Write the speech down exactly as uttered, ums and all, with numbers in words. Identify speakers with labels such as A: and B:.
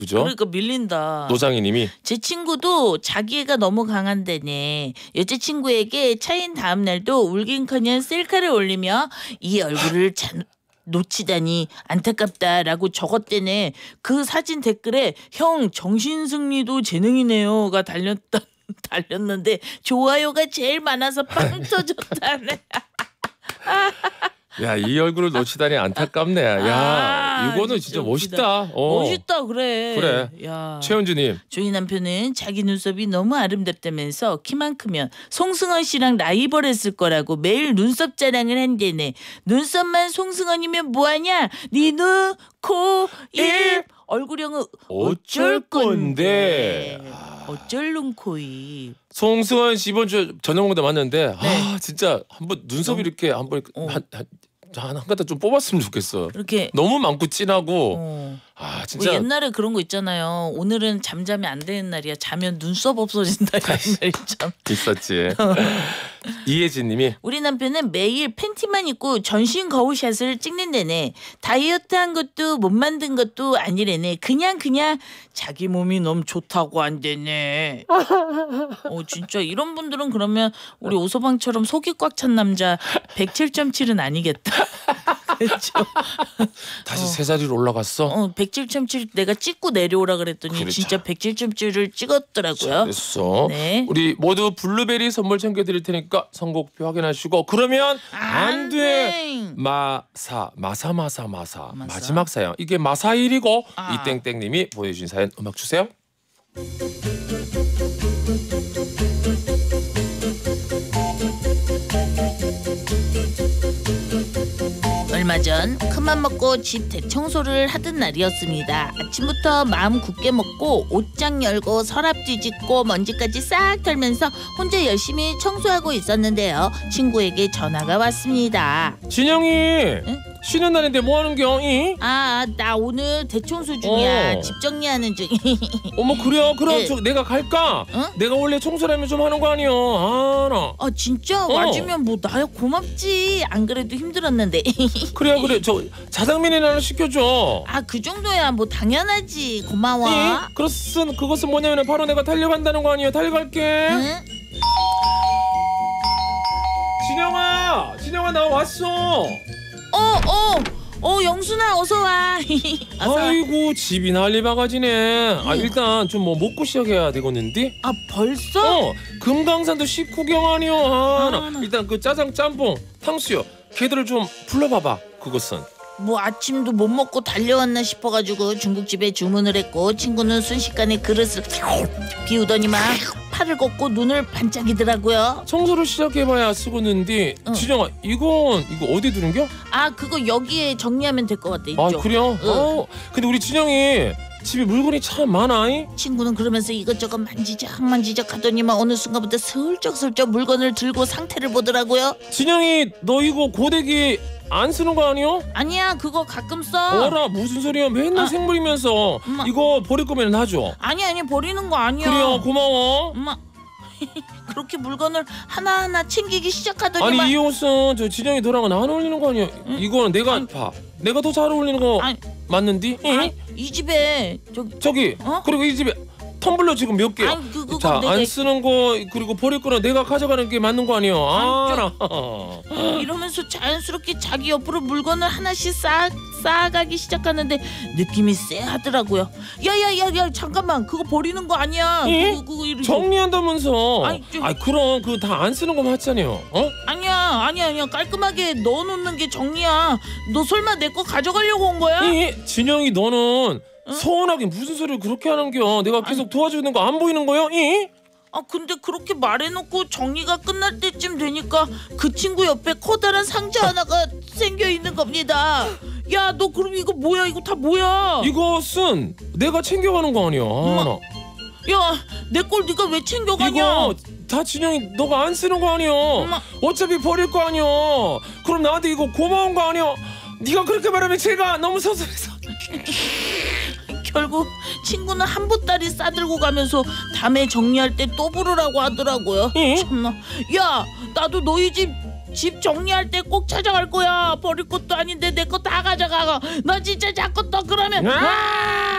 A: 그죠?
B: 그러니까 밀린다.
A: 노장희님이
B: 제 친구도 자기애가 너무 강한데네. 여자친구에게 차인 다음 날도 울긴커녕 셀카를 올리며 이 얼굴을 잔 놓치다니 안타깝다라고 적었대네. 그 사진 댓글에 형 정신승리도 재능이네요가 달렸다 달렸는데 좋아요가 제일 많아서 빵 터졌다네.
A: 야, 이 얼굴을 놓치다니 안타깝네. 야,
B: 아,
A: 이거는
B: 진짜
A: 진짜 멋있다. 어.
B: 멋있다 그래.
A: 그래.
B: 야.
A: 최은주님.
B: 저희 남편은 자기 눈썹이 너무 아름답다면서 키만 크면 송승헌 씨랑 라이벌했을 거라고 매일 눈썹 자랑을 한대네. 눈썹만 송승헌이면 뭐하냐? 네 눈, 코, 입, 얼굴형은 어쩔 건데. 어쩔 눈, 코, 입.
A: 송승헌 씨 이번 주 저녁 먹다 만났는데
B: 네.
A: 아 진짜 한번 눈썹
B: 어.
A: 이렇게 한번
B: 어.
A: 한, 한, 한, 한 가닥 좀 뽑았으면 좋겠어.
B: 이렇게
A: 너무 많고 진하고
B: 어.
A: 아
B: 뭐
A: 진짜
B: 옛날에 그런 거 있잖아요. 오늘은 잠자면 안 되는 날이야. 자면 눈썹 없어진다 이런 말 있잖아.
A: 있었지. 이혜진님이
B: 우리 남편은 매일 팬티만 입고 전신 거울샷을 찍는데네. 다이어트한 것도 못 만든 것도 아니래네. 그냥 그냥 자기 몸이 너무 좋다고 한대네. 어 진짜 이런 분들은 그러면 우리 오서방처럼 속이 꽉 찬 남자 백칠 점 칠은 아니겠다. 그렇죠.
A: 다시
B: 어.
A: 세 자리로 올라갔어.
B: 어 백칠 점 칠 내가 찍고 내려오라 그랬더니
A: 그래,
B: 진짜 백칠 점 칠을 찍었더라고요.
A: 잘했어.
B: 네.
A: 우리 모두 블루베리 선물 챙겨드릴 테니까 선곡표 확인하시고 그러면 안 돼. 마사 마사 마사 마사
B: 마사.
A: 마지막 사연 이게 마사일이고
B: 아.
A: 이땡땡님이 보내주신 사연 음악 주세요.
B: 얼마 전 큰맘 먹고 집 대청소를 하던 날이었습니다. 아침부터 마음 굳게 먹고 옷장 열고 서랍 뒤집고 먼지까지 싹 털면서 혼자 열심히 청소하고 있었는데요. 친구에게 전화가 왔습니다.
A: 진영이 쉬는 날인데 뭐 하는겨? 이?
B: 아, 나 오늘 대청소 중이야.
A: 어.
B: 집 정리하는 중.
A: 어머 그래요? 그럼
B: 네.
A: 저 내가 갈까?
B: 어?
A: 내가 원래 청소라면 좀 하는 거 아니야? 아 나.
B: 아 진짜
A: 어.
B: 와주면 뭐 나야 고맙지. 안 그래도 힘들었는데.
A: 그래 그래 저 자장면이나 하나 시켜줘.
B: 아 그 정도야 뭐 당연하지. 고마워.
A: 이? 그것은 그것은 뭐냐면 바로 내가 달려간다는 거 아니야? 달려갈게.
B: 응?
A: 진영아, 진영아 나 왔어.
B: 어, 어, 어, 영순아 어서 와. 어서 와.
A: 아이고 집이 난리 바가지네. 아
B: 응.
A: 일단 좀 뭐 먹고 시작해야 되겠는데.
B: 아 벌써?
A: 어 금강산도 식후경 아니야. 아, 나.
B: 나.
A: 일단 그 짜장 짬뽕 탕수육 걔들을 좀 불러봐봐. 그것은.
B: 뭐 아침도 못 먹고 달려왔나 싶어가지고 중국집에 주문을 했고 친구는 순식간에 그릇을 비우더니만 팔을 걷고 눈을 반짝이더라고요.
A: 청소를 시작해봐야 쓰고는데
B: 응.
A: 진영아 이건 이거 어디 두는겨?
B: 아 그거 여기에 정리하면 될 것 같아. 이쪽.
A: 아 그래요?
B: 응.
A: 어 근데 우리 진영이 집에 물건이 참 많아이.
B: 친구는 그러면서 이것저것 만지작 만지작 하더니만 어느 순간부터 슬쩍슬쩍 물건을 들고 상태를 보더라고요.
A: 진영이 너 이거 고데기 안 쓰는 거 아니요?
B: 아니야 그거 가끔 써.
A: 어라 무슨 소리야 맨날
B: 아.
A: 생물이면서
B: 엄마.
A: 이거 버릴 거면 놔줘.
B: 아니 아니 버리는 거 아니야.
A: 그래요 고마워.
B: 엄마 그렇게 물건을 하나하나 챙기기 시작하더니만
A: 아니 이 옷은 저 진영이 너랑은 안 어울리는 거 아니야?
B: 응?
A: 이거는 내가 봐 내가 더 잘 어울리는 거
B: 아니,
A: 맞는디?
B: 아니, 이 집에 저기
A: 저기
B: 어?
A: 그리고 이 집에 텀블러 지금 몇 개야?
B: 아니 그, 그거
A: 자
B: 내가
A: 안 쓰는 거 그리고 버릴 거는 내가 가져가는 게 맞는 거 아니야?
B: 아니,
A: 아,
B: 저-
A: 나.
B: 이러면서 자연스럽게 자기 옆으로 물건을 하나씩 쌓, 쌓아가기 시작하는데 느낌이 쎄하더라고요. 야야야야 잠깐만 그거 버리는 거 아니야.
A: 예?
B: 그거 그거 이러고.
A: 정리한다면서?
B: 아니, 좀-
A: 아니 그럼 그 다 안 쓰는 거 맞잖아요. 어?
B: 아니야 아니야 아니야 깔끔하게 넣어놓는 게 정리야. 너 설마 내 거 가져가려고 온 거야?
A: 이 진영이 너는
B: 응?
A: 서운하게 무슨 소리를 그렇게 하는겨? 내가 계속 도와주는 거 안 보이는 거요? 이?
B: 아 근데 그렇게 말해놓고 정리가 끝날 때쯤 되니까 그 친구 옆에 커다란 상자 하나가 생겨 있는 겁니다. 야 너 그럼 이거 뭐야 이거 다 뭐야?
A: 이것은 내가 챙겨가는 거 아니야? 아, 나.
B: 야 내 걸 네가 왜 챙겨가냐?
A: 이거 다 진영이 너가 안 쓰는 거 아니야?
B: 엄마.
A: 어차피 버릴 거 아니야? 그럼 나한테 이거 고마운 거 아니야? 네가 그렇게 말하면 제가 너무 서슴해서.
B: 결국 친구는 한 보따리 싸들고 가면서 다음에 정리할 때 또 부르라고 하더라고요.
A: 응?
B: 참나. 야 나도 너희 집 집 정리할 때 꼭 찾아갈 거야. 버릴 것도 아닌데 내 거 다 가져가. 나 진짜 자꾸 또 그러면
A: 아!
B: 아!